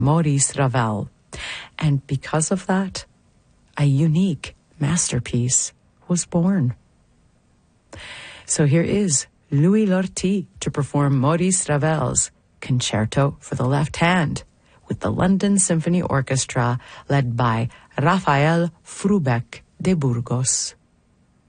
Maurice Ravel. And because of that, a unique masterpiece was born. So here is Louis Lortie to perform Maurice Ravel's Concerto for the Left Hand with the London Symphony Orchestra led by Rafael Frubeck de Burgos.